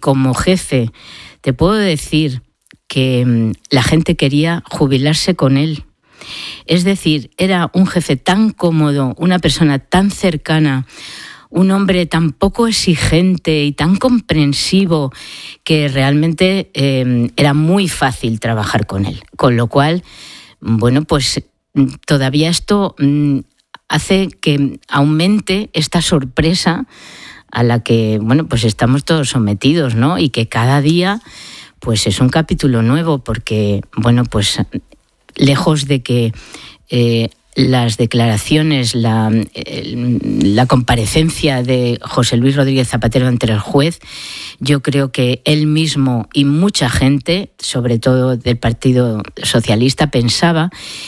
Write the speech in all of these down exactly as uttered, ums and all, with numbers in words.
como jefe te puedo decir que la gente quería jubilarse con él. Es decir, era un jefe tan cómodo, una persona tan cercana, un hombre tan poco exigente y tan comprensivo que realmente eh, era muy fácil trabajar con él. Con lo cual, bueno, pues todavía esto mm, hace que aumente esta sorpresa a la que, bueno, pues estamos todos sometidos, ¿no? Y que cada día, pues es un capítulo nuevo, porque, bueno, pues lejos de que eh, las declaraciones, la, eh, la comparecencia de José Luis Rodríguez Zapatero ante el juez, yo creo que él mismo y mucha gente, sobre todo del Partido Socialista, pensaba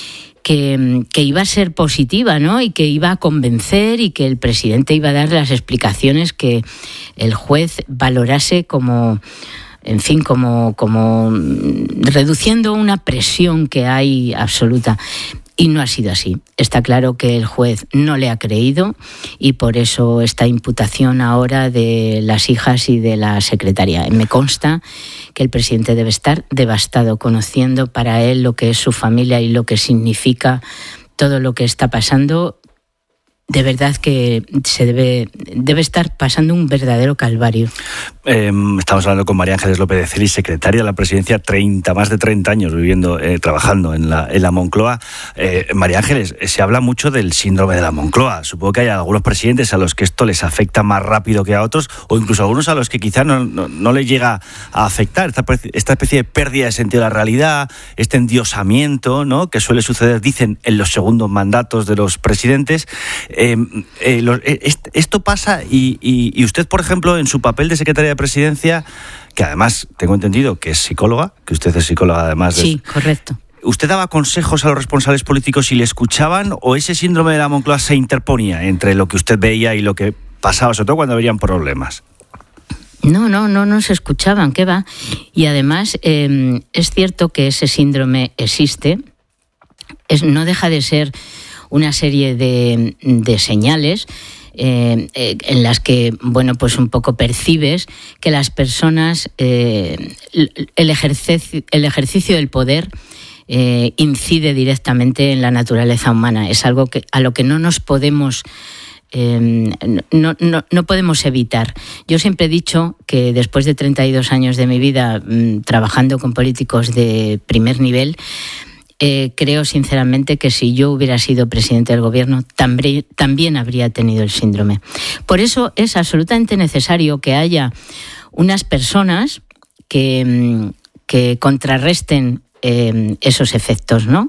que, que iba a ser positiva, ¿no? Y que iba a convencer y que el presidente iba a dar las explicaciones que el juez valorase como... En fin, como, como reduciendo una presión que hay absoluta. Y no ha sido así. Está claro que el juez no le ha creído y por eso esta imputación ahora de las hijas y de la secretaria. Me consta que el presidente debe estar devastado, conociendo para él lo que es su familia y lo que significa todo lo que está pasando. De verdad que se debe, debe estar pasando un verdadero calvario. Eh, estamos hablando con María Ángeles López de Celis, secretaria de la Presidencia, treinta, más de treinta años viviendo, eh, trabajando en la, en la Moncloa. Eh, María Ángeles, se habla mucho del síndrome de la Moncloa. Supongo que hay algunos presidentes a los que esto les afecta más rápido que a otros, o incluso algunos a los que quizá no, no, no les llega a afectar esta, esta especie de pérdida de sentido de la realidad, este endiosamiento, ¿no?, que suele suceder, dicen, en los segundos mandatos de los presidentes. Eh, eh, lo, eh, esto pasa y, y, y usted, por ejemplo, en su papel de secretaria de Presidencia, que además tengo entendido que es psicóloga, que usted es psicóloga además de... Sí, correcto. ¿Usted daba consejos a los responsables políticos y le escuchaban, o ese síndrome de la Moncloa se interponía entre lo que usted veía y lo que pasaba, sobre todo cuando habrían problemas? No, no, no nos escuchaban, ¿qué va? Y además eh, es cierto que ese síndrome existe, es, no deja de ser una serie de, de señales eh, eh, en las que, bueno, pues un poco percibes que las personas, eh, el, ejercicio, el ejercicio del poder eh, incide directamente en la naturaleza humana. Es algo que, a lo que no nos podemos... Eh, no, no, no podemos evitar. Yo siempre he dicho que después de treinta y dos años de mi vida mmm, trabajando con políticos de primer nivel, Eh, creo sinceramente que si yo hubiera sido presidente del gobierno también, también habría tenido el síndrome. Por eso es absolutamente necesario que haya unas personas que, que contrarresten eh, esos efectos, ¿no?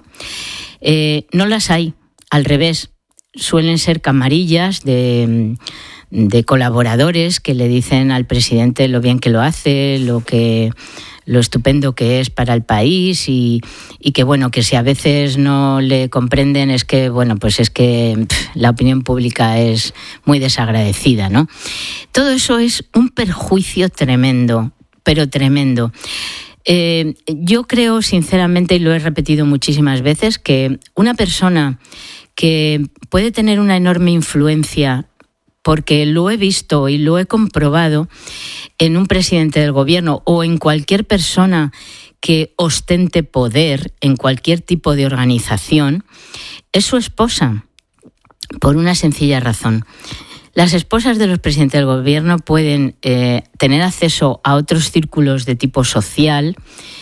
Eh, no las hay, al revés, suelen ser camarillas de... de colaboradores que le dicen al presidente lo bien que lo hace, lo que lo estupendo que es para el país y, y que bueno, que si a veces no le comprenden es que bueno, pues es que pff, la opinión pública es muy desagradecida, ¿no? Todo eso es un perjuicio tremendo, pero tremendo. Eh, yo creo sinceramente, y lo he repetido muchísimas veces, que una persona que puede tener una enorme influencia, porque lo he visto y lo he comprobado en un presidente del gobierno o en cualquier persona que ostente poder en cualquier tipo de organización, es su esposa, por una sencilla razón. Las esposas de los presidentes del gobierno pueden eh, tener acceso a otros círculos de tipo social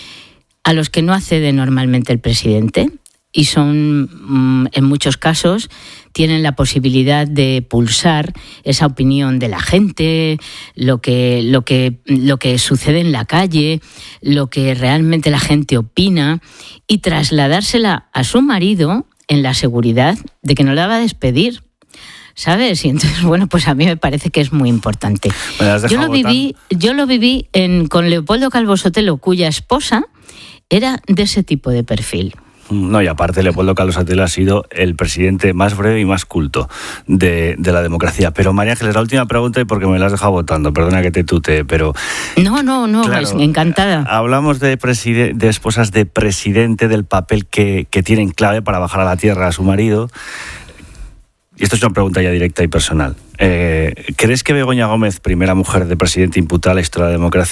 a los que no accede normalmente el presidente, y son, en muchos casos, tienen la posibilidad de pulsar esa opinión de la gente, lo que, lo que, lo que sucede en la calle, lo que realmente la gente opina, y trasladársela a su marido en la seguridad de que no la va a despedir, ¿sabes? Y entonces, bueno, pues a mí me parece que es muy importante. Yo lo viví, yo lo viví en, con Leopoldo Calvo Sotelo, cuya esposa era de ese tipo de perfil. No, y aparte Leopoldo Calvo Sotelo ha sido el presidente más breve y más culto de, de la democracia. Pero María Ángeles, la última pregunta, y porque me la has dejado votando, perdona que te tutee, pero... No, no, no, claro, es encantada. Hablamos de, preside- de esposas de presidente, del papel que, que tienen clave para bajar a la tierra a su marido. Y esto es una pregunta ya directa y personal. Eh, ¿Crees que Begoña Gómez, primera mujer de presidente imputada a la historia de la democracia,